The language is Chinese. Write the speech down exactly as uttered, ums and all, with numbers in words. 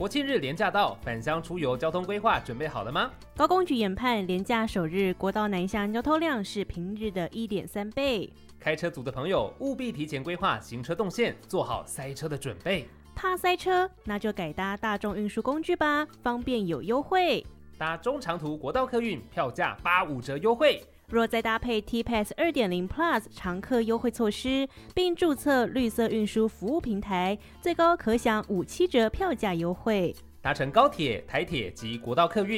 国庆日连假到，返乡出游交通规划准备好了吗？ 高公局研判，连假首日国道南向交通量是平日的 一点三倍。 开车族的朋友务必提前规划行车动线，做好塞车的准备。 怕塞车，那就改搭大众运输工具吧，方便有优惠。 搭中长途国道客运，票价八五折优惠。 若再搭配 T-Pass 二点零 Plus 常客优惠措施，并注册绿色运输服务平台，最高可享五七折票价优惠。 搭乘高铁、台铁及国道客运，